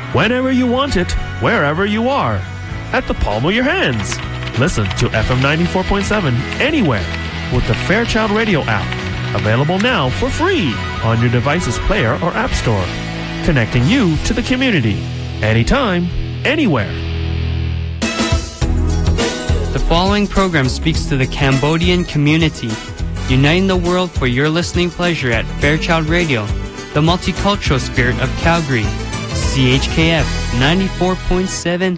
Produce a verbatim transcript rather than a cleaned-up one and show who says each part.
Speaker 1: whenever you want it, wherever you are, at the palm of your hands. Listen to F M ninety-four point seven anywhere with the Fairchild Radio app, available now for free on your device's player or app store, connecting you to the community, anytime, anywhere.
Speaker 2: The following program speaks to the Cambodian community, uniting the world for your listening pleasure at Fairchild Radio, the multicultural spirit of Calgary. C H K F ninety-four point seven